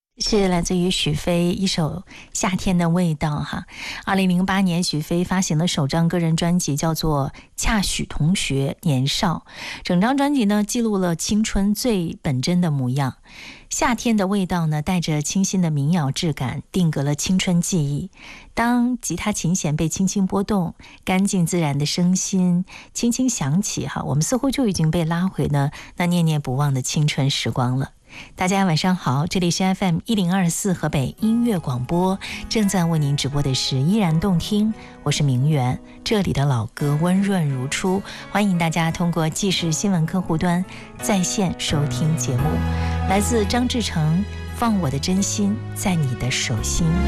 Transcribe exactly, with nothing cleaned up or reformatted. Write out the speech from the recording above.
是来自于许飞一首《夏天的味道》哈。二零零八年，许飞发行了首张个人专辑，叫做《恰许同学年少》。整张专辑呢，记录了青春最本真的模样。夏天的味道呢，带着清新的民谣质感，定格了青春记忆。当吉他琴弦被轻轻拨动，干净自然的声音轻轻响起哈，我们似乎就已经被拉回呢那念念不忘的青春时光了。大家晚上好，这里是 F M 一零二四河北音乐广播，正在为您直播的是依然动听，我是明媛，这里的老歌温润如初，欢迎大家通过纪实新闻客户端在线收听节目。来自张志成，放我的真心在你的手心。